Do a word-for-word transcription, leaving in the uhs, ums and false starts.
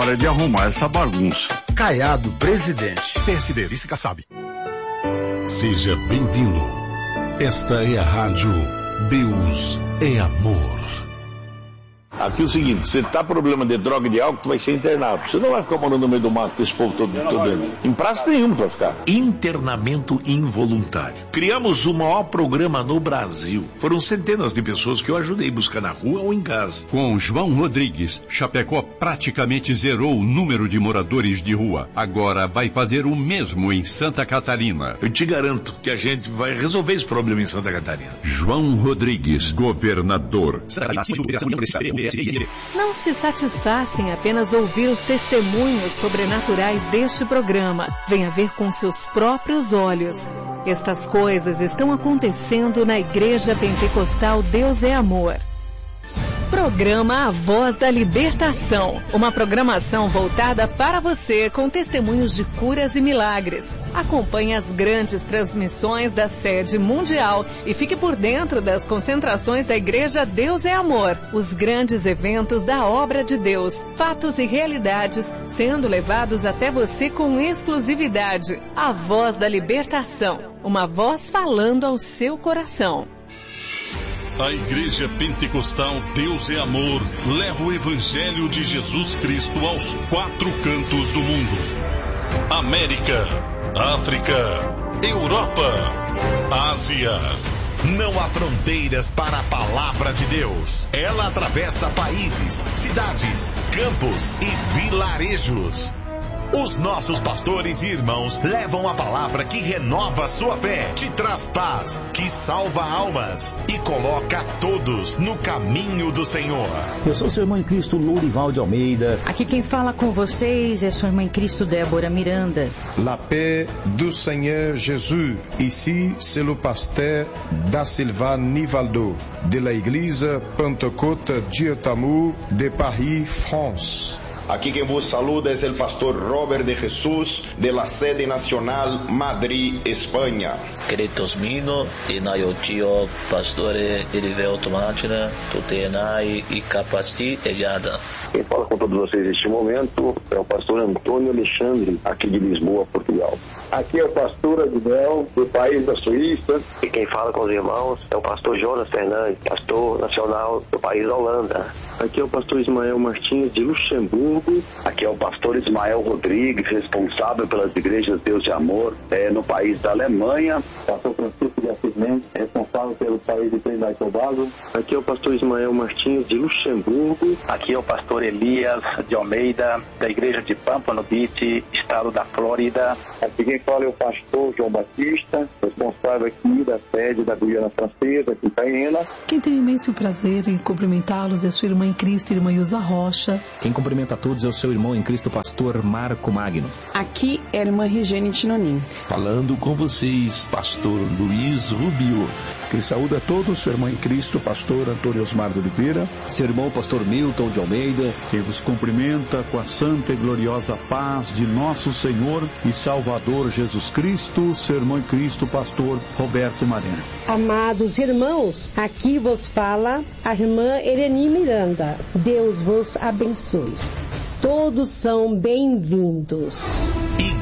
hora de arrumar essa bagunça. Caiado, presidente. P S D, vice Kassab. Seja bem-vindo. Esta é a rádio Deus é Amor. Aqui é o seguinte, você tá problema de droga e de álcool, tu vai ser internado. Você não vai ficar morando no meio do mato com esse povo todo, todo dentro. Em praça nenhuma pra ficar. Internamento involuntário. Criamos o maior programa no Brasil. Foram centenas de pessoas que eu ajudei a buscar na rua ou em casa. Com João Rodrigues, Chapecó praticamente zerou o número de moradores de rua. Agora vai fazer o mesmo em Santa Catarina. Eu te garanto que a gente vai resolver esse problema em Santa Catarina. João Rodrigues, governador. Não se satisfaça em apenas ouvir os testemunhos sobrenaturais deste programa. Venha ver com seus próprios olhos. Estas coisas estão acontecendo na Igreja Pentecostal Deus é Amor. Programa A Voz da Libertação. Uma programação voltada para você com testemunhos de curas e milagres. Acompanhe as grandes transmissões da sede mundial e fique por dentro das concentrações da Igreja Deus é Amor. Os grandes eventos da obra de Deus, fatos e realidades sendo levados até você com exclusividade. A Voz da Libertação. Uma voz falando ao seu coração. A Igreja Pentecostal Deus é Amor leva o Evangelho de Jesus Cristo aos quatro cantos do mundo. América, África, Europa, Ásia. Não há fronteiras para a palavra de Deus. Ela atravessa países, cidades, campos e vilarejos. Os nossos pastores e irmãos levam a palavra que renova sua fé, te traz paz, que salva almas e coloca todos no caminho do Senhor. Eu sou seu irmão em Cristo, Lourival de Almeida. Aqui quem fala com vocês é sua irmã em Cristo, Débora Miranda. La paix du Seigneur Jésus. Ici, c'est le pasteur Da Silva Nivaldo, de la Église Pentecôte Dieu Amour de Paris, France. Aqui quem vos saluda é o pastor Robert de Jesus, de la sede nacional Madrid, Espanha. Queridos mino e naiocio pastore Erivelto Martina, tutenai e capaciti elhada. Quem fala com todos vocês neste momento é o pastor Antônio Alexandre, aqui de Lisboa, Portugal. Aqui é o pastor Adibel, do país da Suíça. E quem fala com os irmãos é o pastor Jonas Fernandes, pastor nacional do país da Holanda. Aqui é o pastor Ismael Martins, de Luxemburgo. Aqui é o pastor Ismael Rodrigues, responsável pelas igrejas Deus de Amor é, no país da Alemanha. Pastor Francisco de Assis Mendes, responsável pelo país de Trinidad e Tobago. Aqui é o pastor Ismael Martins, de Luxemburgo. Aqui é o pastor Elias de Almeida, da igreja de Pampano Beach, estado da Flórida. Aqui quem fala é o pastor João Batista, responsável aqui da sede da Guiana Francesa, aqui em Caiena. Quem tem imenso prazer em cumprimentá-los é sua irmã em Cristo, irmã Ilza Rocha. Quem cumprimenta a todos é o seu irmão em Cristo, pastor Marco Magno. Aqui é a irmã Rigene Tinonim. Falando com vocês, pastor Luiz Rubio. Quem saúda a todos, seu irmão em Cristo, pastor Antônio Osmar de Oliveira. Seu irmão, pastor Milton de Almeida. Quem vos cumprimenta com a santa e gloriosa paz de nosso Senhor e Salvador Jesus Cristo, seu irmão em Cristo, pastor Roberto Marena. Amados irmãos, aqui vos fala a irmã Ereni Miranda. Deus vos abençoe. Todos são bem-vindos.